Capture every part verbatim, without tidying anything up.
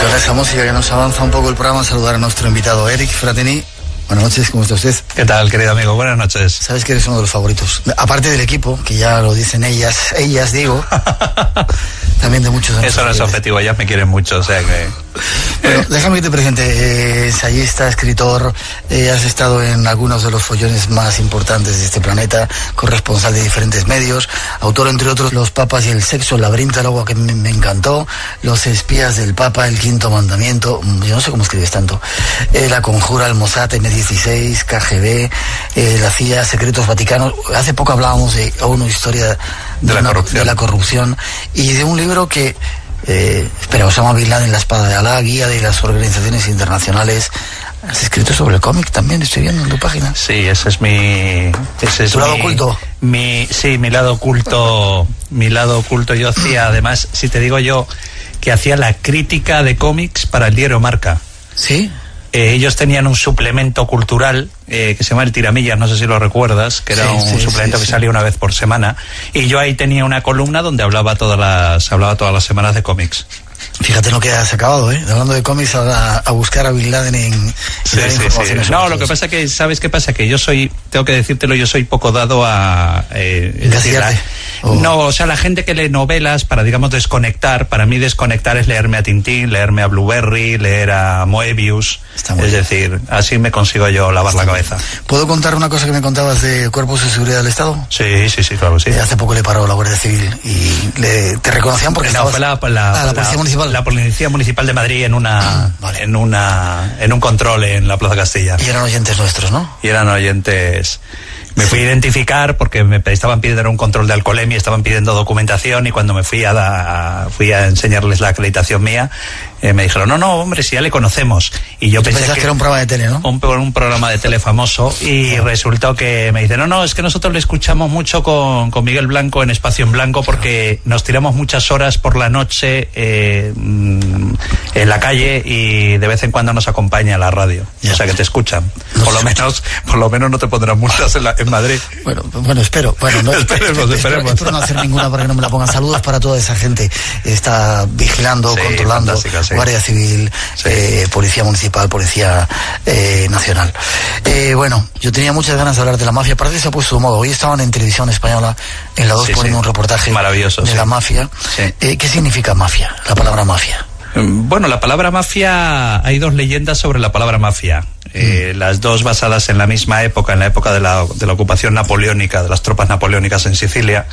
con esa música que nos avanza un poco el programa, saludar a nuestro invitado Eric Fratini. Buenas noches, ¿cómo está usted? ¿Qué tal, querido amigo? Buenas noches. Sabes que eres uno de los favoritos, aparte del equipo, que ya lo dicen ellas, ellas digo, también de muchos de Eso no es objetivo, ellas me quieren mucho, o sea que... Bueno, déjame que te presente, eh, ensayista, escritor, eh, has estado en algunos de los follones más importantes de este planeta, corresponsal de diferentes medios, autor entre otros Los Papas y el Sexo, El Laberinto del Agua, que me, me encantó, Los Espías del Papa, El Quinto Mandamiento, yo no sé cómo escribes tanto, eh, La Conjura, el Mossad, eme dieciséis, K G B, eh, la C I A, Secretos Vaticanos. Hace poco hablábamos de ONU, Historia de, de, la, una, corrupción. de la corrupción, y de un libro que Eh, espera, Osama Bin Laden, La Espada de Alá, guía de las organizaciones internacionales. Has escrito sobre el cómic también, estoy viendo en tu página. Sí, ese es mi... Ese es ¿Tu mi, lado oculto? Mi, sí, mi lado oculto. Mi lado oculto. Yo hacía, además, si te digo yo, que hacía la crítica de cómics para el diario Marca. ¿Sí? Eh, ellos tenían un suplemento cultural eh, que se llama El Tiramillas, no sé si lo recuerdas, que era sí, un sí, suplemento sí, que sí. salía una vez por semana, y yo ahí tenía una columna donde hablaba todas las hablaba todas las semanas de cómics. Fíjate lo que has acabado, ¿eh? Hablando de cómics, a, a buscar a Bin Laden en... en sí, sí, sí. No, lo que pasa que, ¿sabes qué pasa? Que yo soy, tengo que decírtelo, yo soy poco dado a... Eh, es decir, la, oh. No, o sea, la gente que lee novelas para, digamos, desconectar, para mí desconectar es leerme a Tintín, leerme a Blueberry, leer a Moebius, es bien. Decir, así me consigo yo lavar Está la cabeza. Bien. ¿Puedo contar una cosa que me contabas de Cuerpos de Seguridad del Estado? Sí, sí, sí, claro, sí. Eh, hace poco le paró la Guardia Civil y le, te reconocían porque no, estabas... fue la, la, ah, la Policía la, Municipal. La Policía Municipal de Madrid en una, ah, vale. en una, en un control en la Plaza Castilla. Y eran oyentes nuestros, ¿no? Y eran oyentes. Me fui a identificar porque me estaban pidiendo un control de alcoholemia, estaban pidiendo documentación, y cuando me fui a, da, fui a enseñarles la acreditación mía, eh, me dijeron, no, no, hombre, si ya le conocemos. Y yo pensé que, que era un programa de tele, ¿no? Un, un programa de tele famoso, y no. resultó que me dicen, no, no, es que nosotros le escuchamos mucho con, con Miguel Blanco en Espacio en Blanco porque nos tiramos muchas horas por la noche eh, en la calle y de vez en cuando nos acompaña la radio. Ya. O sea que te escuchan. No por lo menos, por lo menos no te pondrán multas en, la, en Madrid. Bueno, bueno, espero. Bueno, no, esperemos, espero, esperemos. Espero no hacer ninguna para que no me la pongan. Saludos para toda esa gente. Está vigilando, sí, controlando, sí. Guardia Civil, sí. eh, Policía Municipal, Policía eh, Nacional. Eh, bueno, yo tenía muchas ganas de hablar de la mafia. Parece que se ha puesto de moda. Hoy estaban en Televisión Española, en la dos, sí, poniendo sí. un reportaje maravilloso de sí. la mafia. Sí. Eh, ¿Qué significa mafia? La palabra mafia. Bueno, la palabra mafia, hay dos leyendas sobre la palabra mafia, eh, mm. las dos basadas en la misma época, en la época de la, de la ocupación napoleónica, de las tropas napoleónicas en Sicilia.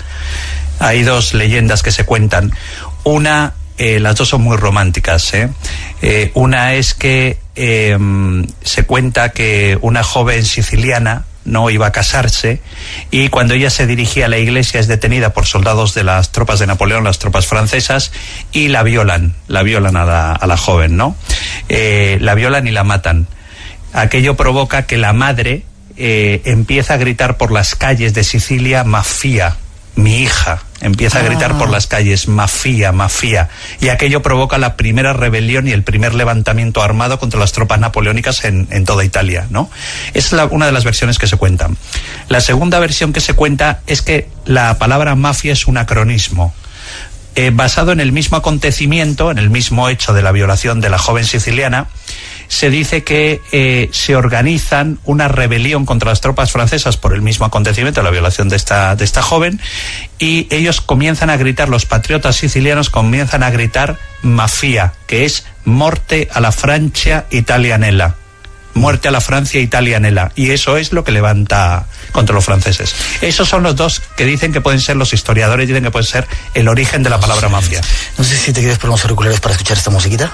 Hay dos leyendas que se cuentan. Una, eh, las dos son muy románticas, ¿eh? Eh, una es que eh, se cuenta que una joven siciliana no iba a casarse, y cuando ella se dirigía a la iglesia es detenida por soldados de las tropas de Napoleón, las tropas francesas, y la violan, la violan a la, a la joven, ¿no? Eh, la violan y la matan. Aquello provoca que la madre eh, empieza a gritar por las calles de Sicilia, mafia, mi hija. Empieza a gritar ah. por las calles, mafia, mafia. Y aquello provoca la primera rebelión y el primer levantamiento armado contra las tropas napoleónicas en, en toda Italia, ¿no? Es la, una de las versiones que se cuentan. La segunda versión que se cuenta es que la palabra mafia es un acronismo. Eh, basado en el mismo acontecimiento, en el mismo hecho de la violación de la joven siciliana, se dice que eh, se organizan una rebelión contra las tropas francesas por el mismo acontecimiento, la violación de esta, de esta joven, y ellos comienzan a gritar, los patriotas sicilianos comienzan a gritar mafia, que es morte a la Francia italianella. Muerte a la Francia italianella. Y eso es lo que levanta contra los franceses. Esos son los dos que dicen que pueden ser, los historiadores dicen que pueden ser el origen de la palabra mafia. No sé si te quieres poner unos auriculares para escuchar esta musiquita.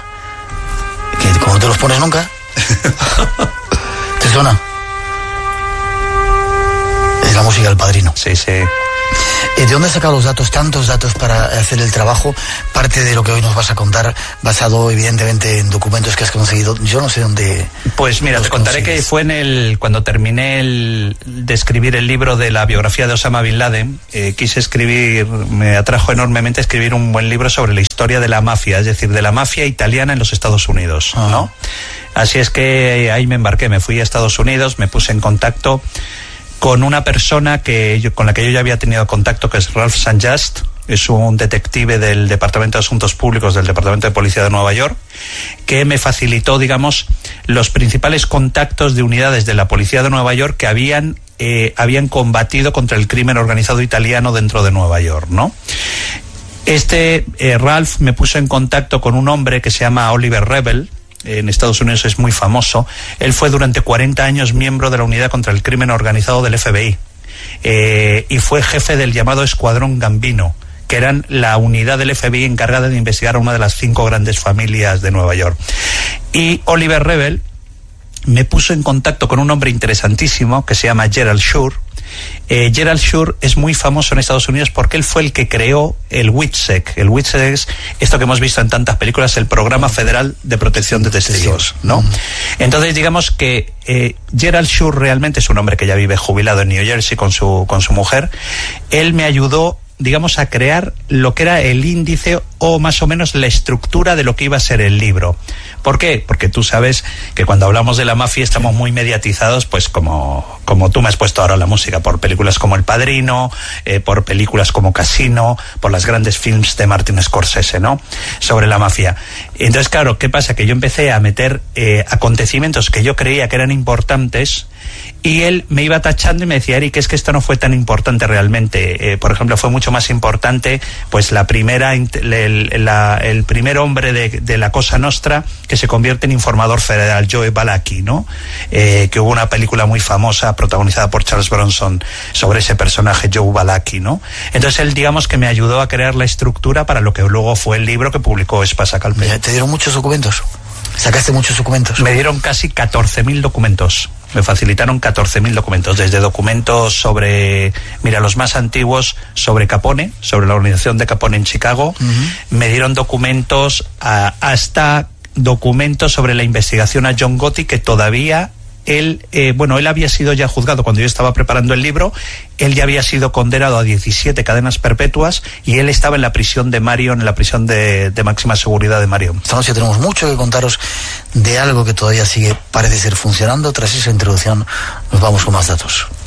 Que como no te los pones nunca. ¿Te suena? Es la música del Padrino. Sí, sí. ¿De dónde has sacado los datos, tantos datos para hacer el trabajo? Parte de lo que hoy nos vas a contar, basado evidentemente en documentos que has conseguido. Yo no sé dónde... Pues mira, te contaré consigues. que fue en el cuando terminé el, de escribir el libro de la biografía de Osama Bin Laden, eh, quise escribir, me atrajo enormemente escribir un buen libro sobre la historia de la mafia, es decir, de la mafia italiana en los Estados Unidos, ah. ¿no? Así es que ahí me embarqué, me fui a Estados Unidos, me puse en contacto con una persona que yo, con la que yo ya había tenido contacto, que es Ralph Saint Just, es un detective del Departamento de Asuntos Públicos del Departamento de Policía de Nueva York, que me facilitó, digamos, los principales contactos de unidades de la Policía de Nueva York que habían, eh, habían combatido contra el crimen organizado italiano dentro de Nueva York, ¿no? Este eh, Ralph me puso en contacto con un hombre que se llama Oliver Rebel. En Estados Unidos es muy famoso. Él fue durante cuarenta años miembro de la Unidad contra el Crimen Organizado del F B I, eh, y fue jefe del llamado Escuadrón Gambino, que eran la unidad del F B I encargada de investigar a una de las cinco grandes familias de Nueva York. Y Oliver Rebel me puso en contacto con un hombre interesantísimo que se llama Gerald Schur. Eh, Gerald Schur es muy famoso en Estados Unidos porque él fue el que creó el WITSEC. El WITSEC es esto que hemos visto en tantas películas, el Programa Federal de Protección de Testigos, ¿no? Entonces, digamos que eh, Gerald Schur realmente es un hombre que ya vive jubilado en New Jersey con su, con su mujer. Él me ayudó, digamos, a crear lo que era el índice o más o menos la estructura de lo que iba a ser el libro. ¿Por qué? Porque tú sabes que cuando hablamos de la mafia estamos muy mediatizados, pues como, como tú me has puesto ahora la música, por películas como El Padrino, eh, por películas como Casino, por las grandes films de Martin Scorsese, ¿no? Sobre la mafia. Entonces, claro, ¿qué pasa? Que yo empecé a meter eh, acontecimientos que yo creía que eran importantes, y él me iba tachando y me decía, Eric, es que esto no fue tan importante realmente. Eh, por ejemplo, fue mucho más importante, pues la primera, el, la, el primer hombre de, de la Cosa Nostra que se convierte en informador federal, Joe Balaki, ¿no? Eh, que hubo una película muy famosa protagonizada por Charles Bronson sobre ese personaje, Joe Balaki, ¿no? Entonces él, digamos, que me ayudó a crear la estructura para lo que luego fue el libro que publicó Espasa Calpe. ¿Te dieron muchos documentos? ¿Sacaste muchos documentos? Me dieron casi catorce mil documentos. Me facilitaron catorce mil documentos, desde documentos sobre, mira, los más antiguos sobre Capone, sobre la organización de Capone en Chicago. Uh-huh. Me dieron documentos a, hasta documentos sobre la investigación a John Gotti, que todavía él, eh, bueno, él había sido ya juzgado cuando yo estaba preparando el libro. Él ya había sido condenado a diecisiete cadenas perpetuas y él estaba en la prisión de Marion, en la prisión de, de máxima seguridad de Marion. Esta noche tenemos mucho que contaros de algo que todavía sigue, parece ser, funcionando. Tras esa introducción nos vamos con más datos.